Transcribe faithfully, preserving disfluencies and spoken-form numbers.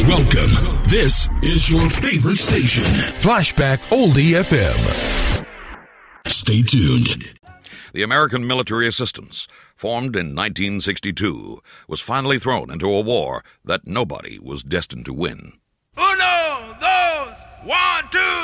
Welcome. This is your favorite station. Flashback Oldie F M. Stay tuned. The American Military Assistance, formed in nineteen sixty-two, was finally thrown into a war that nobody was destined to win. Uno, dos, one, two.